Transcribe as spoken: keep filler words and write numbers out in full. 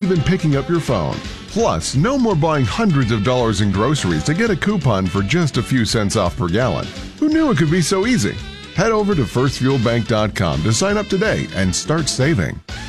even picking up your phone. Plus, no more buying hundreds of dollars in groceries to get a coupon for just a few cents off per gallon. Who knew it could be so easy? Head over to first fuel bank dot com to sign up today and start saving.